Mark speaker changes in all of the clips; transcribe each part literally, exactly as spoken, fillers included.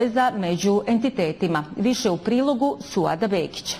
Speaker 1: za među entitetima. Više u prilogu Suada Begića.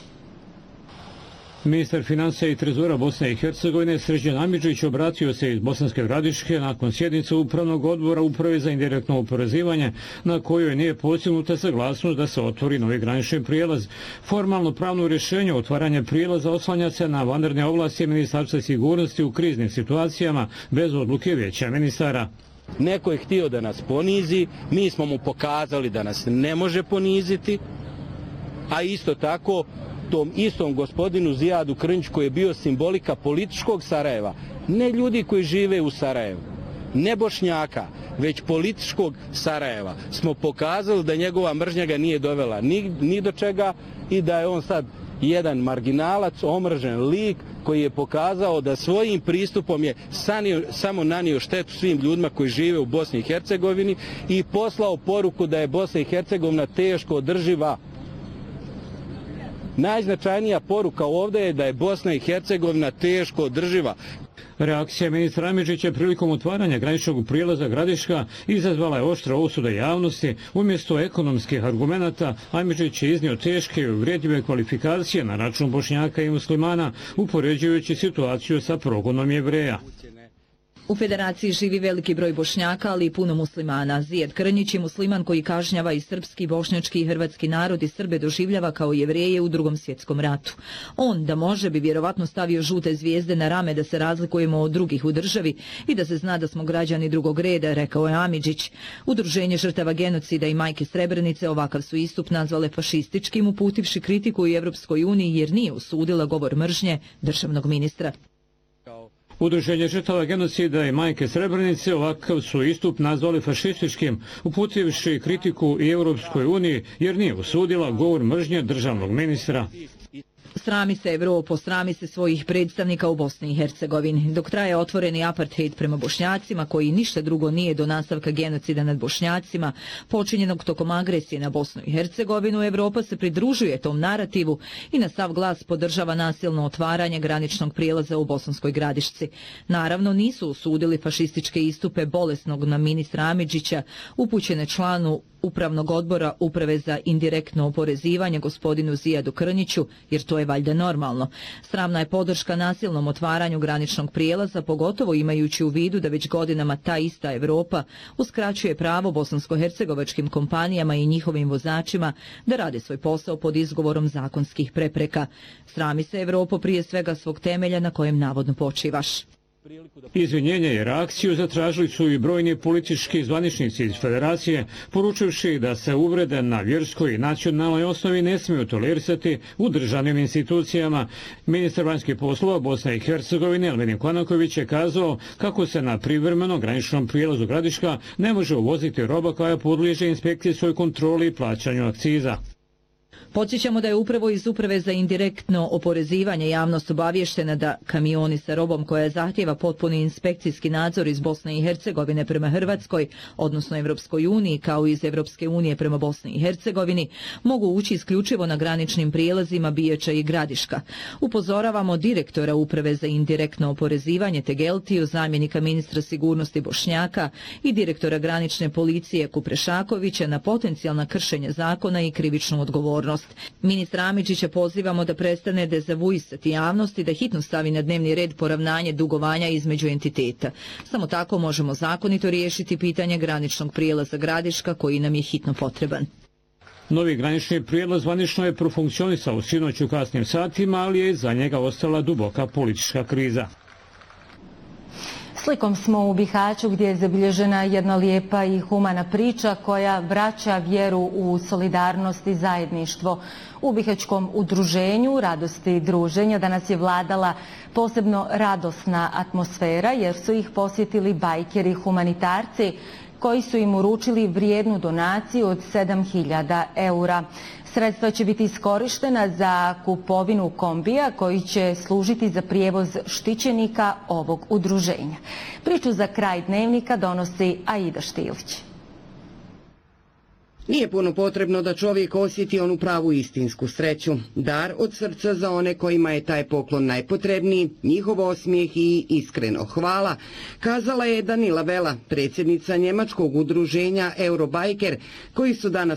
Speaker 2: Ministar financija i trezora Bosne i Hercegovine Srđan Amidžić obratio se iz Bosanske Gradiške nakon sjednice Upravnog odbora Uprave za indirektno oporezivanje, na kojoj nije postignuta saglasnost da se otvori novi granični prijelaz. Formalno pravno rješenje otvaranja prijelaza oslanja se na vanredne ovlasti Ministarstva sigurnosti u kriznim situacijama bez odluke Vijeća ministara.
Speaker 3: Neko je htio da nas ponizi, mi smo mu pokazali da nas ne može poniziti, a isto tako tom istom gospodinu Zijadu Krniću koji je bio simbolika političkog Sarajeva, ne ljudi koji žive u Sarajevu, ne Bošnjaka, već političkog Sarajeva, smo pokazali da njegova mržnja ga nije dovela ni, ni do čega i da je on sad jedan marginalac, omržen lik koji je pokazao da svojim pristupom je sanio, samo nanio štetu svim ljudima koji žive u Bosni i Hercegovini i poslao poruku da je Bosna i Hercegovina teško održiva. Najznačajnija poruka ovdje je da je Bosna i Hercegovina teško održiva.
Speaker 2: Reakcija ministra Amidžića prilikom otvaranja graničnog prijelaza Gradiška izazvala je oštra osuda javnosti. Umjesto ekonomskih argumenata, Amidžić je iznio teške i uvredljive kvalifikacije na račun Bošnjaka i muslimana, upoređujući situaciju sa progonom Jevreja.
Speaker 4: U federaciji živi veliki broj Bošnjaka, ali i puno muslimana. Zijad Krnić je musliman koji kažnjava i srpski, bošnjački i hrvatski narod i Srbe doživljava kao Jevreje u drugom svjetskom ratu. On, da može, bi vjerovatno stavio žute zvijezde na rame da se razlikujemo od drugih u državi i da se zna da smo građani drugog reda, rekao je Amidžić. Udruženje žrtava genocida i majke Srebrenice ovakav su istup nazvale fašističkim, uputivši kritiku i Evropskoj uniji jer nije osudila govor mržnje državnog ministra.
Speaker 2: Udruženje žrtava genocida i majke Srebrenice ovakav su istup nazvali fašističkim, uputivši kritiku i Europskoj uniji jer nije osudila govor mržnje državnog ministra.
Speaker 4: Srami se Evropo, srami se svojih predstavnika u Bosni i Hercegovini. Dok traje otvoreni apartheid prema Bošnjacima, koji ništa drugo nije do nastavka genocida nad Bošnjacima, počinjenog tokom agresije na Bosnu i Hercegovinu, Evropa se pridružuje tom narativu i na sav glas podržava nasilno otvaranje graničnog prijelaza u Bosanskoj Gradišci. Naravno, nisu osudili fašističke istupe bolesnog na ministra Amidžića, upućene članu Upravnog odbora Uprave za indirektno oporezivanje gospodinu Zijadu Krniću, jer to je valjda normalno. Sramna je podrška nasilnom otvaranju graničnog prijelaza, pogotovo imajući u vidu da već godinama ta ista Evropa uskraćuje pravo bosansko-hercegovačkim kompanijama i njihovim vozačima da rade svoj posao pod izgovorom zakonskih prepreka. Srami se Evropo prije svega svog temelja na kojem navodno počivaš.
Speaker 2: Izvinjenje i reakciju zatražili su i brojni politički zvaničnici iz federacije, poručivši da se uvrede na vjerskoj i nacionalnoj osnovi ne smiju tolerisati u državnim institucijama. Ministar vanjskih poslova Bosne i Hercegovine Elmedin Kvanaković je kazao kako se na privremenom graničnom prijelazu Gradiška ne može uvoziti roba koja podliježe inspekcijskoj kontroli i plaćanju akciza.
Speaker 4: Podsjećamo da je upravo iz Uprave za indirektno oporezivanje javnost obavještena da kamioni sa robom koja zahtjeva potpuni inspekcijski nadzor iz Bosne i Hercegovine prema Hrvatskoj, odnosno Evropskoj uniji, kao i iz Evropske unije prema Bosni i Hercegovini, mogu ući isključivo na graničnim prijelazima Bijeća i Gradiška. Upozoravamo direktora Uprave za indirektno oporezivanje Tegeltiju, zamjenika ministra sigurnosti Bošnjaka i direktora granične policije Kuprešakovića na potencijalna kršenja zakona i krivičnu odgovornost. Ministra Amidžića pozivamo da prestane dezavuisati javnost i da hitno stavi na dnevni red poravnanje dugovanja između entiteta. Samo tako možemo zakonito riješiti pitanje graničnog prijelaza Gradiška koji nam je hitno potreban.
Speaker 2: Novi granični prijelaz zvanično je profunkcionisao sinoć u kasnim satima, ali je za njega ostala duboka politička kriza.
Speaker 1: Slikom smo u Bihaću gdje je zabilježena jedna lijepa i humana priča koja vraća vjeru u solidarnost i zajedništvo. U Bihaćkom udruženju Radosti i druženja danas je vladala posebno radosna atmosfera jer su ih posjetili bajkeri humanitarci koji su im uručili vrijednu donaciju od sedam hiljada eura. Sredstva će biti iskorištena za kupovinu kombija koji će služiti za prijevoz štićenika ovog udruženja. Priču za kraj dnevnika donosi Aida Štilić.
Speaker 5: Nije puno potrebno da čovjek osjeti onu pravu istinsku sreću. Dar od srca za one kojima je taj poklon najpotrebniji, njihov osmijeh i iskreno hvala, kazala je Danila Vela, predsjednica njemačkog udruženja Eurobajker, koji su danas